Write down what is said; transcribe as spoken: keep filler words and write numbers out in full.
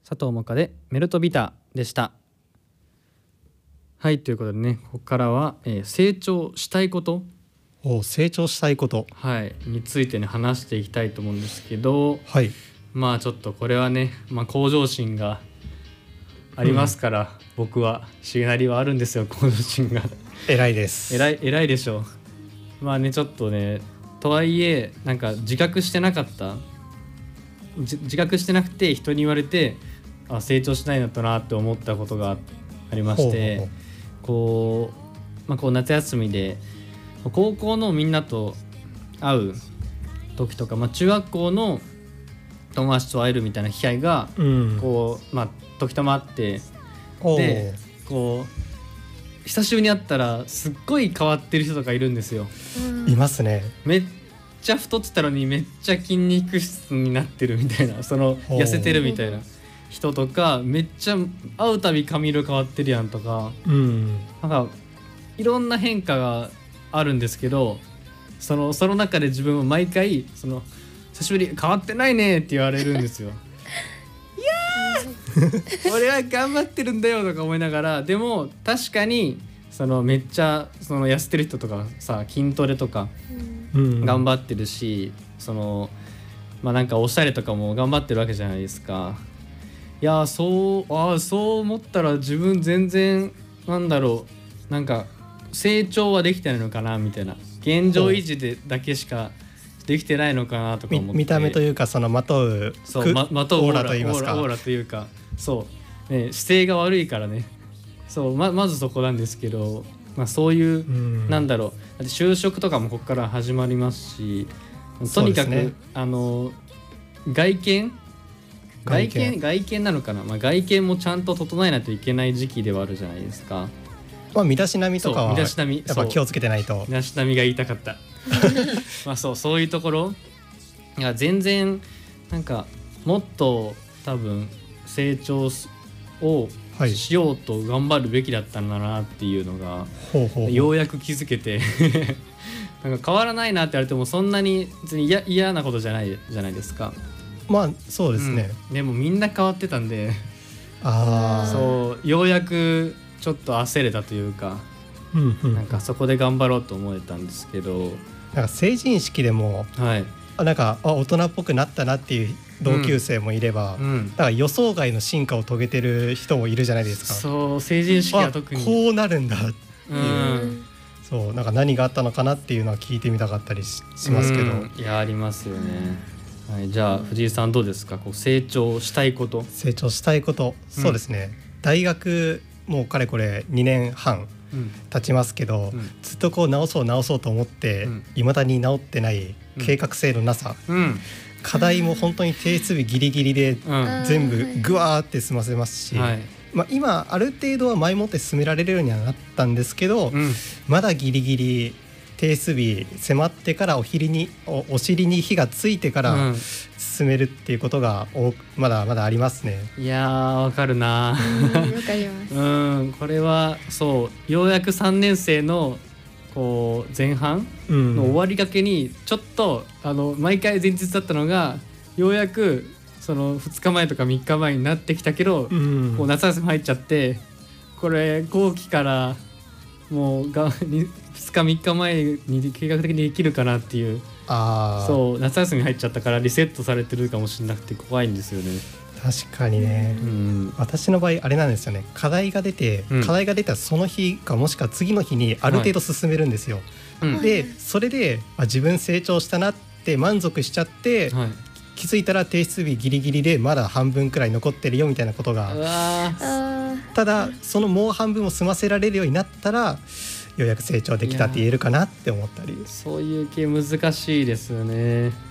佐藤萌歌でメルトビターでした。はい、ということでね、ここからは、えー、成長したいことお成長したいこと、 はい、についてね話していきたいと思うんですけど、 はい、 まあちょっとこれはね、まあ、向上心がありますから、うん、僕はしげなりはあるんですよ、向上心が偉いです偉い偉いでしょう。まあねちょっとね、とはいえなんか自覚してなかった自覚してなくて人に言われて、あ成長しないのだなって思ったことがありまして、ほうほうほう、こう、まあ、こう夏休みで高校のみんなと会う時とか、まあ、中学校の友達と会えるみたいな機会が、うん、こうまあ時たまあって、でこう久しぶりに会ったらすっごい変わってる人とかいるんですよ。 いますね。 めっちゃ太ってたのにめっちゃ筋肉質になってるみたいな、その痩せてるみたいな人とか、めっちゃ会うたび髪色変わってるやんとか、うん、なんかいろんな変化があるんですけど、そのその中で自分は毎回その久しぶり変わってないねって言われるんですよいやー俺は頑張ってるんだよとか思いながら、でも確かにそのめっちゃその痩せてる人とかさ、筋トレとか頑張ってるし、そのまあなんかおしゃれとかも頑張ってるわけじゃないですか。いやそうあそう思ったら自分全然なんだろう、なんか成長はできてないのかなみたいな、現状維持でだけしかできてないのかなとか思って、 見, 見た目というかそのまとうそう、ま、まとうオーラといいますか、 オーラ、オーラというか、そう、ね、姿勢が悪いからね、そう ま, まずそこなんですけど、まあ、そういう、うん、なんだろう、就職とかもここから始まりますし、とにかく、ね、あの外見外見外見なのかな、まあ、外見もちゃんと整えないといけない時期ではあるじゃないですか。 まあ、身だしなみとかは身だしなみやっぱ気をつけてないと。 身だしなみが言いたかったまあそうそういうところ、いや全然なんかもっと多分成長をしようと頑張るべきだったんだなっていうのが、はい、ようやく気づけてなんか変わらないなって言われてもそんなに別に嫌、嫌なことじゃないじゃないですか。 まあそうですね、 うん、でもみんな変わってたんであそうようやくちょっと焦れたというか、うんうん、なんかそこで頑張ろうと思えたんですけど、 なんか成人式でも、はい、なんかあ大人っぽくなったなっていう同級生もいれば、うんうん、だから予想外の進化を遂げてる人もいるじゃないですか。 そう成人式は特にこうなるんだっていう、うん、そうなんか何があったのかなっていうのは聞いてみたかったり し, しますけど、うん、 いやありますよね。はい、じゃあ藤井さんどうですか、こう成長したいこと。 成長したいこと、そうですね、うん、大学もうかれこれにねんはん経ちますけど、うん、ずっとこう直そう直そうと思っていま、うん、だに直ってない計画性のなさ、うん、課題も本当に提出日ギリギリで全部グワーって済ませますし、うんはいまあ、今ある程度は前もって進められるようにはなったんですけど、うん、まだギリギリ提出日迫ってからお尻に お, お尻に火がついてから進めるっていうことがおまだまだありますね。 いやーわかるな。わかります。 うんこれはそうようやくさんねん生のこう前半の終わりがけにちょっと、うん、あの毎回前日だったのがようやくそのふつかまえとかみっかまえになってきたけど、うん、こう夏休み入っちゃってこれ後期からもうがふつかみっかまえに計画的にできるかなっていう、あそう夏休み入っちゃったからリセットされてるかもしれなくて怖いんですよね。 確かにね、うん、私の場合あれなんですよね、課題が出て、うん、課題が出たその日かもしくは次の日にある程度進めるんですよ、はい、でそれであ自分成長したなって満足しちゃって、はい、気づいたら提出日ギリギリでまだ半分くらい残ってるよみたいなことが、うわただそのもう半分を済ませられるようになったらようやく成長できたって言えるかなって思ったり。 そういう系難しいですよね。